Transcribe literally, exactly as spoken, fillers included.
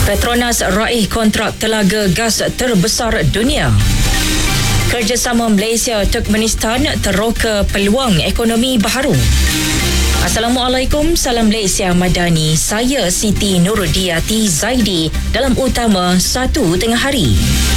Petronas raih kontrak telaga gas terbesar dunia. Kerjasama Malaysia-Turkmenistan teroka peluang ekonomi baharu. Assalamualaikum, salam Malaysia Madani. Saya Siti Nurudiati Zaidi dalam utama satu tengah hari.